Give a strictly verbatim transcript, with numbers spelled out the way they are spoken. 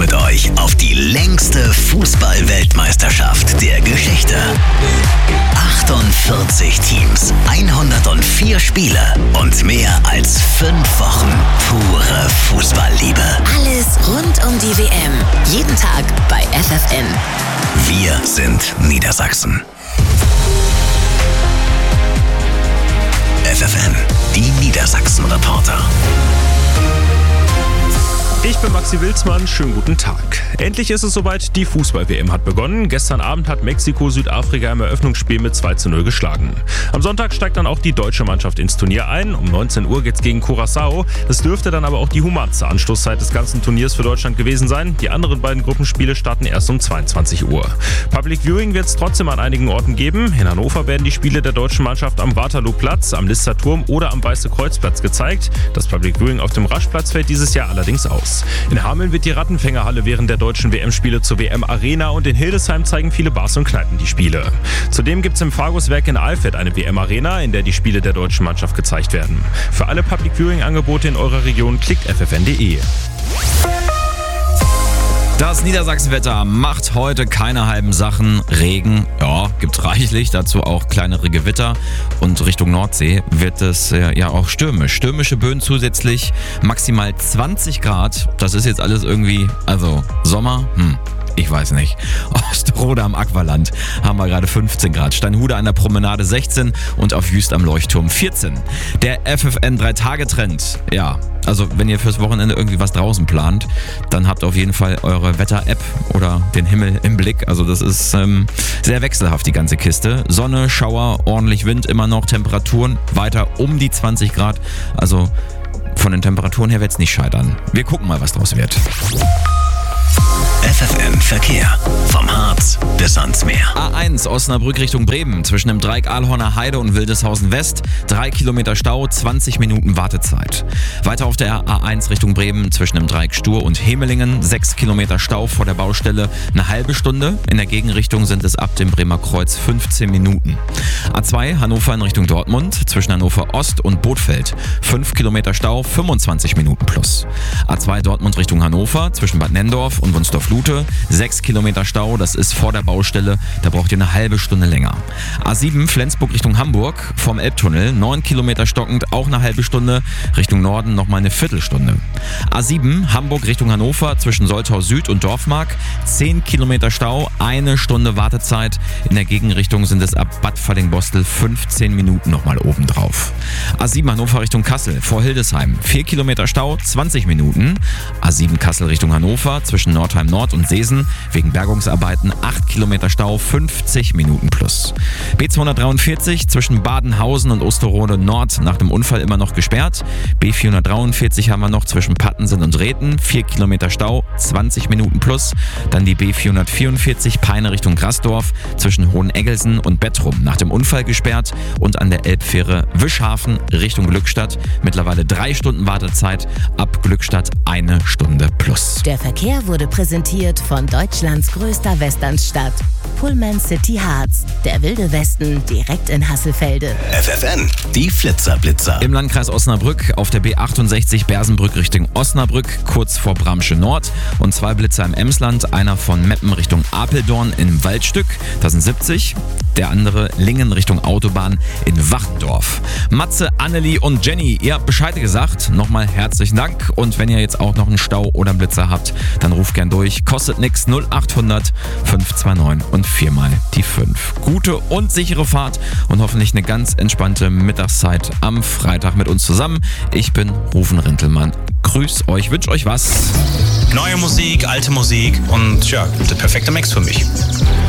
mit euch auf die längste Fußball-Weltmeisterschaft der Geschichte. achtundvierzig Teams, hundertvier Spiele und mehr als fünf Wochen pure Fußballliebe. Alles rund um die W M. Jeden Tag bei F F N. Wir sind Niedersachsen. F F N, die Niedersachsen-Reporter. Ich bin Maxi Wilsmann, schönen guten Tag. Endlich ist es soweit, die Fußball-W M hat begonnen. Gestern Abend hat Mexiko Südafrika im Eröffnungsspiel mit zwei zu null geschlagen. Am Sonntag steigt dann auch die deutsche Mannschaft ins Turnier ein. Um neunzehn Uhr geht's gegen Curaçao. Es dürfte dann aber auch die humanste Anstoßzeit des ganzen Turniers für Deutschland gewesen sein. Die anderen beiden Gruppenspiele starten erst um zweiundzwanzig Uhr. Public Viewing wird es trotzdem an einigen Orten geben. In Hannover werden die Spiele der deutschen Mannschaft am Waterloo-Platz, am Lister Turm oder am Weiße-Kreuz-Platz gezeigt. Das Public Viewing auf dem Raschplatz fällt dieses Jahr allerdings aus. In Hameln wird die Rattenfängerhalle während der deutschen W M-Spiele zur W M-Arena und in Hildesheim zeigen viele Bars und Kneipen die Spiele. Zudem gibt es im Farguswerk in Alfeld eine W M-Arena, in der die Spiele der deutschen Mannschaft gezeigt werden. Für alle Public Viewing-Angebote in eurer Region klickt f f n punkt d e. Das Niedersachsenwetter macht heute keine halben Sachen. Regen, ja, gibt reichlich, dazu auch kleinere Gewitter. Und Richtung Nordsee wird es äh, ja auch stürmisch. Stürmische Böen zusätzlich, maximal zwanzig Grad. Das ist jetzt alles irgendwie, also Sommer, hm. Ich weiß nicht. Osterode am Aqualand haben wir gerade fünfzehn Grad. Steinhude an der Promenade sechzehn und auf Jüst am Leuchtturm vierzehn. Der F F N drei Tage Trend. Ja, also wenn ihr fürs Wochenende irgendwie was draußen plant, dann habt auf jeden Fall eure Wetter-App oder den Himmel im Blick. Also das ist ähm, sehr wechselhaft, die ganze Kiste. Sonne, Schauer, ordentlich Wind immer noch, Temperaturen weiter um die zwanzig Grad. Also von den Temperaturen her wird es nicht scheitern. Wir gucken mal, was draus wird. F F N Verkehr. Vom Harz bis ans Meer. A eins Osnabrück Richtung Bremen. Zwischen dem Dreieck Ahlhorner Heide und Wildeshausen West. Drei Kilometer Stau, zwanzig Minuten Wartezeit. Weiter auf der A eins Richtung Bremen. Zwischen dem Dreieck Stur und Hemelingen. Sechs Kilometer Stau vor der Baustelle. Eine halbe Stunde. In der Gegenrichtung sind es ab dem Bremer Kreuz fünfzehn Minuten. A zwei Hannover in Richtung Dortmund. Zwischen Hannover Ost und Bothfeld. fünf Kilometer Stau, fünfundzwanzig Minuten plus. A zwei Dortmund Richtung Hannover. Zwischen Bad Nenndorf und Wunsdorf-Lute. sechs Kilometer Stau, das ist vor der Baustelle, da braucht ihr eine halbe Stunde länger. A sieben Flensburg Richtung Hamburg, vom Elbtunnel, neun Kilometer stockend, auch eine halbe Stunde, Richtung Norden nochmal eine Viertelstunde. A sieben Hamburg Richtung Hannover, zwischen Soltau Süd und Dorfmark, zehn Kilometer Stau, eine Stunde Wartezeit, in der Gegenrichtung sind es ab Bad Fallingbostel fünfzehn Minuten nochmal obendrauf. A sieben Hannover Richtung Kassel, vor Hildesheim, vier Kilometer Stau, zwanzig Minuten. A sieben Kassel Richtung Hannover, zwischen Nordheim Nord und Seesen, wegen Bergungsarbeiten acht Kilometer Stau, fünfzig Minuten plus. B zweihundertdreiundvierzig zwischen Badenhausen und Osterode Nord nach dem Unfall immer noch gesperrt. B vierhundertdreiundvierzig haben wir noch zwischen Pattensen und Reten, vier Kilometer Stau, zwanzig Minuten plus. Dann die B vierhundertvierundvierzig Peine Richtung Grasdorf, zwischen Hoheneggelsen und Bettrum nach dem Unfall gesperrt und an der Elbfähre Wischhafen Richtung Glückstadt mittlerweile drei Stunden Wartezeit, ab Glückstadt eine Stunde plus. Der Verkehr wurde präsentiert von Deutschlands größter Westernstadt. Pullman City Harz, der wilde Westen direkt in Hasselfelde. F F N, die Flitzerblitzer. Im Landkreis Osnabrück auf der B achtundsechzig Bersenbrück Richtung Osnabrück, kurz vor Bramsche Nord. Und zwei Blitzer im Emsland, einer von Meppen Richtung Apeldoorn im Waldstück, das sind siebzig. Der andere Lingen Richtung Autobahn in Wachendorf. Matze, Annelie und Jenny, ihr habt Bescheid gesagt. Nochmal herzlichen Dank. Und wenn ihr jetzt auch noch einen Stau oder einen Blitzer habt, dann ruft gern durch. Kostet nix, null acht hundert fünf zwei neun und viermal die fünf. Gute und sichere Fahrt und hoffentlich eine ganz entspannte Mittagszeit am Freitag mit uns zusammen. Ich bin Rufen Rintelmann. Grüß euch, wünsch euch was. Neue Musik, alte Musik und ja, der perfekte Mix für mich.